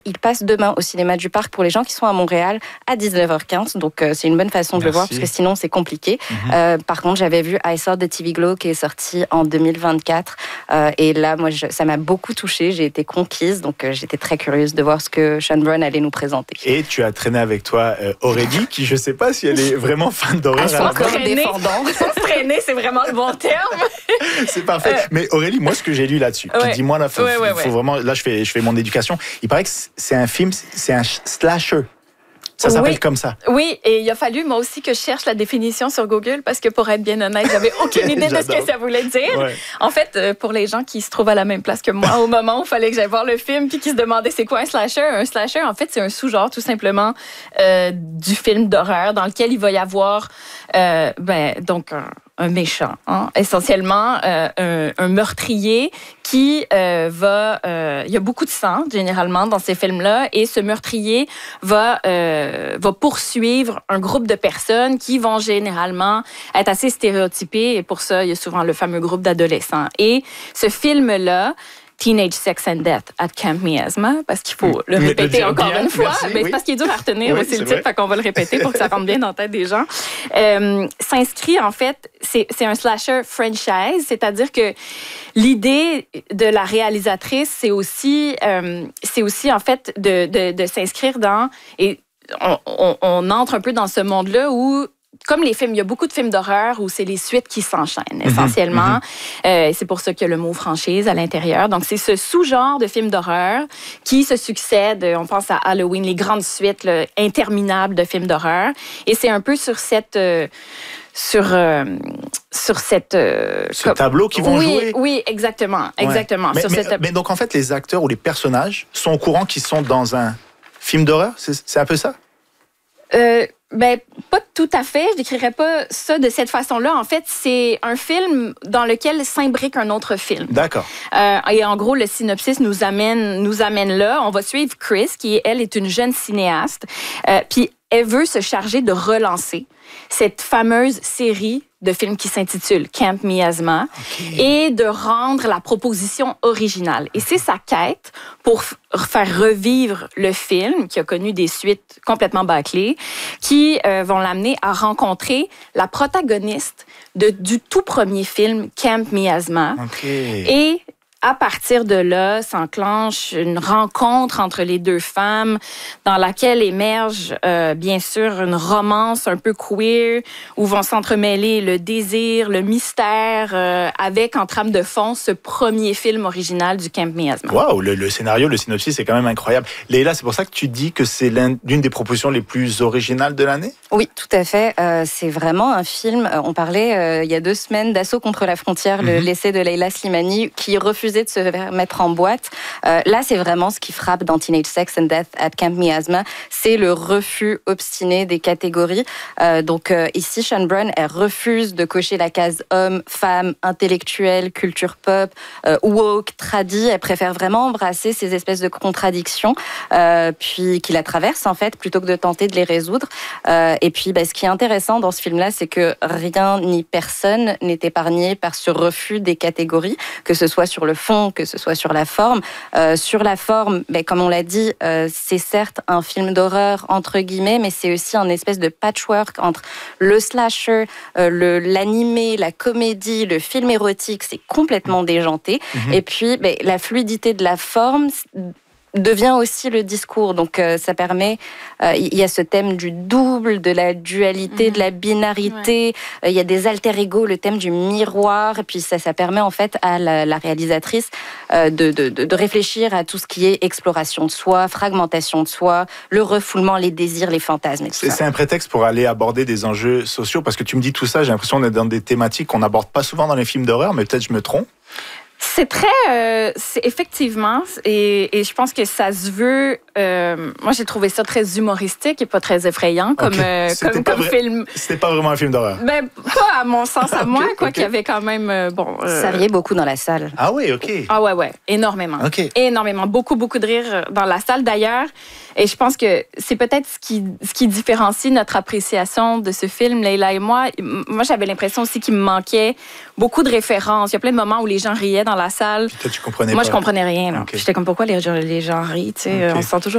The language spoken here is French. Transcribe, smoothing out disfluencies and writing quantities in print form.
Il passe demain au cinéma du Parc pour les gens qui sont à Montréal à 19h15. Donc, c'est une bonne façon de le voir parce que sinon, c'est compliqué. Par contre, j'avais vu I Saw the TV Glow qui est sorti en 2024. Et là, moi, ça m'a beaucoup touchée. J'ai été conquise. Donc, j'étais très curieuse de voir ce que Sean Brown allait nous présenter. Et tu as traîné avec toi Aurélie, qui je ne sais pas si elle est vraiment fan d'horreur. Traîner, c'est vraiment le bon terme. C'est parfait. Mais Aurélie, moi, ce que j'ai lu là-dessus, dis-moi, là, faut vraiment, là, je fais mon éducation. Il paraît que c'est un film, c'est un slasher. Ça s'appelle comme ça. Oui, et il a fallu, moi aussi, que je cherche la définition sur Google parce que, pour être bien honnête, j'avais aucune idée de ce que ça voulait dire. Ouais. En fait, pour les gens qui se trouvent à la même place que moi, au moment où il fallait que j'aille voir le film puis qui se demandaient c'est quoi un slasher, en fait, c'est un sous-genre, tout simplement, du film d'horreur dans lequel il va y avoir donc un méchant, essentiellement un meurtrier qui va... il y a beaucoup de sang, généralement, dans ces films-là, et ce meurtrier va poursuivre un groupe de personnes qui vont généralement être assez stéréotypées, et pour ça, il y a souvent le fameux groupe d'adolescents. Et ce film-là, Teenage Sex and Death at Camp Miasma, parce qu'il faut le répéter encore une fois, mais c'est parce qu'il est dur à retenir aussi le titre, fait qu'on va le répéter pour que ça rentre bien dans la tête des gens. S'inscrit, en fait, c'est un slasher franchise, c'est-à-dire que l'idée de la réalisatrice, c'est aussi en fait de s'inscrire dans... Et on entre un peu dans ce monde-là où, comme les films, il y a beaucoup de films d'horreur où c'est les suites qui s'enchaînent, essentiellement. C'est pour ça qu'il y a le mot franchise à l'intérieur. Donc, c'est ce sous-genre de films d'horreur qui se succèdent. On pense à Halloween, les grandes suites interminables de films d'horreur. Et c'est un peu sur cette... ce tableau qu'ils vont jouer. Oui, exactement. Mais donc, en fait, les acteurs ou les personnages sont au courant qu'ils sont dans un film d'horreur? C'est un peu ça? Pas tout à fait. Je décrirais pas ça de cette façon-là. En fait, c'est un film dans lequel s'imbrique un autre film. D'accord. Et en gros, le synopsis nous amène là. On va suivre Chris, qui, elle, est une jeune cinéaste. Puis elle veut se charger de relancer cette fameuse série de films qui s'intitule Camp Miasma et de rendre la proposition originale. Et c'est sa quête pour faire revivre le film, qui a connu des suites complètement bâclées, qui vont l'amener à rencontrer la protagoniste du tout premier film Camp Miasma. Et à partir de là, s'enclenche une rencontre entre les deux femmes dans laquelle émerge, bien sûr, une romance un peu queer où vont s'entremêler le désir, le mystère, avec en trame de fond ce premier film original du Camp Miasma. Waouh, le scénario, le synopsis, c'est quand même incroyable. Leila, c'est pour ça que tu dis que c'est l'une des propositions les plus originales de l'année? Oui, tout à fait. C'est vraiment un film. On parlait il y a 2 semaines d'Assaut contre la frontière, l'essai de Leila Slimani, qui refusait de se mettre en boîte. Là, c'est vraiment ce qui frappe dans Teenage Sex and Death at Camp Miasma, c'est le refus obstiné des catégories. Donc ici, Sean Brown, elle refuse de cocher la case homme, femme, intellectuel, culture pop, woke, tradi. Elle préfère vraiment embrasser ces espèces de contradictions, puis qui la traversent en fait, plutôt que de tenter de les résoudre. Et puis, ce qui est intéressant dans ce film-là, c'est que rien ni personne n'est épargné par ce refus des catégories, que ce soit sur le fond, que ce soit sur la forme. Sur la forme, comme on l'a dit, c'est certes un film d'horreur, entre guillemets, mais c'est aussi un espèce de patchwork entre le slasher, l'animé, la comédie, le film érotique, c'est complètement déjanté. Et puis, la fluidité de la forme devient aussi le discours. Donc, ça permet... il y a ce thème du double, de la dualité, de la binarité. Il y a des alter-ego, le thème du miroir. Et puis, ça permet en fait à la réalisatrice de réfléchir à tout ce qui est exploration de soi, fragmentation de soi, le refoulement, les désirs, les fantasmes. C'est un prétexte pour aller aborder des enjeux sociaux. Parce que tu me dis tout ça, j'ai l'impression qu'on est dans des thématiques qu'on n'aborde pas souvent dans les films d'horreur, mais peut-être je me trompe. C'est très... c'est effectivement, et je pense que ça se veut... moi, j'ai trouvé ça très humoristique et pas très effrayant comme film. C'était pas vraiment un film d'horreur? Pas à mon sens, à moi, qu'il y avait quand même... Ça riait beaucoup dans la salle. Ah oui, OK. Ah ouais, énormément. Énormément. Beaucoup de rire dans la salle, d'ailleurs. Et je pense que c'est peut-être ce qui différencie notre appréciation de ce film, Leila et moi. Moi, j'avais l'impression aussi qu'il me manquait beaucoup de références. Il y a plein de moments où les gens riaient dans la salle. Toi, tu comprenais Moi, pas. je comprenais rien. J'étais comme, pourquoi les gens rient? On se sent toujours